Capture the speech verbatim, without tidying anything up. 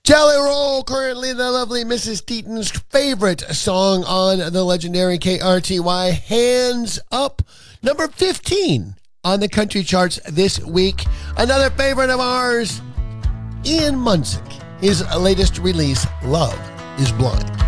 Jelly Roll, currently the lovely Missus Deaton's favorite song on the legendary K R T Y, Hands Up, number fifteen on the country charts this week. Another favorite of ours, Ian Munsick, his latest release, Love is Blind.